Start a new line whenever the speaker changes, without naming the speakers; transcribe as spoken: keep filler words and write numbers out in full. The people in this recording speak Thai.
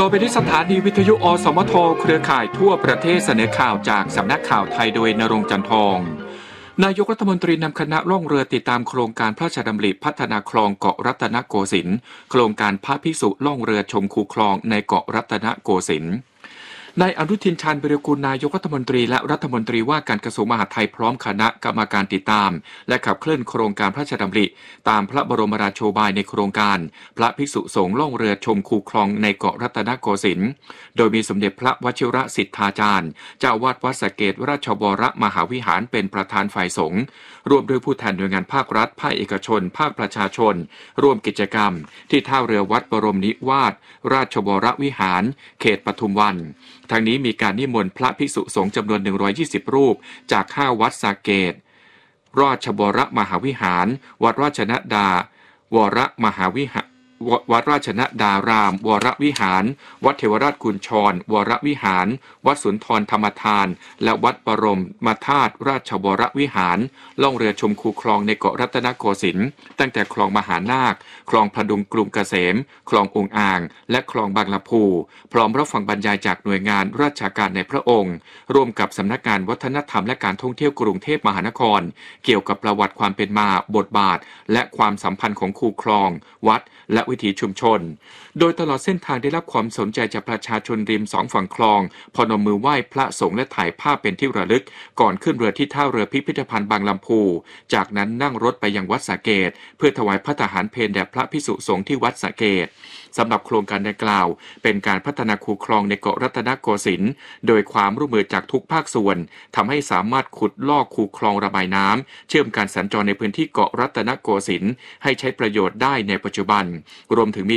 อไปที่สถานีวิทยุอสมทเครือข่ายทั่วประเทศเสนอข่าวจากสำนักข่าวไทยโดยณรงค์จันทองนายกรัฐมนตรีนำคณะล่องเรือติดตามโครงการพระราชดำริพัฒนาคลองเกาะรัตนโกสินทร์โครงการพระภิกษุล่องเรือชมคูคลองในเกาะรัตนโกสินทร์นายอนุทินชาญวิรากูลนายกรัฐมนตรีและรัฐมนตรีว่าการกระทรวงมหาดไทยพร้อมคณะกรรมการติดตามและขับเคลื่อนโครงการพระราชดำริตามพระบรมราโชบายในโครงการพระภิกษุสงฆ์ล่องเรือชมคูคลองในเกาะรัตนโกสินทร์โดยมีสมเด็จพระวชิรสิทธาจารย์เจ้าวาดวัดสะเกษราชวรมหาวิหารเป็นประธานฝ่ายสงฆ์รวมด้วยผู้แทนหน่วยงานภาครัฐภาคเอกชนภาคประชาชนร่วมกิจกรรมที่ท่าเรือวัดบรมนิวาสราชวรวิหารเขตปทุมวันทางนี้มีการนิมนต์พระภิกษุสงฆ์จำนวนหนึ่งร้อยยี่สิบรูปจากห้าวัดสะเกษราชวรมหาวิหารวัดราชนดาวรมหาวิหารวัดราชนดารามวรวิหารวัดเทวราชกุญชรวรวิหารวัดสุนทรธรรมทานและวัดบรมมธาตุราชวรวิหารล่องเรือชมคูคลองในเกาะรัตนโกสินทร์ตั้งแต่คลองมหานาคคลองพดุงกรุงเกษมคลององอ่างและคลองบางลำพูพร้อมรับฟังบรรยายจากหน่วยงานราชการในพระองค์ร่วมกับสำนักงานวัฒนธรรมและการท่องเที่ยวกรุงเทพมหานครเกี่ยวกับประวัติความเป็นมาบทบาทและความสัมพันธ์ของคูคลองวัดและวิถีชุมชนโดยตลอดเส้นทางได้รับความสนใจจากประชาชนริมสองฝั่งคลองพนมมือไหว้พระสงฆ์และถ่ายภาพเป็นที่ระลึกก่อนขึ้นเรือที่ท่าเรือพิพิธภัณฑ์บางลำพูจากนั้นนั่งรถไปยังวัดสะเกษเพื่อถวายพระทหารเพลแด่พระภิกษุสงฆ์ที่วัดสะเกษสำหรับโครงการดังกล่าวเป็นการพัฒนาคูคลองในเกาะรัตนโกสินทร์โดยความร่วมมือจากทุกภาคส่วนทำให้สามารถขุดลอกคูคลองระบายน้ำเชื่อมการสัญจรในพื้นที่เกาะรัตนโกสินทร์ให้ใช้ประโยชน์ได้ในปัจจุบันรวมถึงมี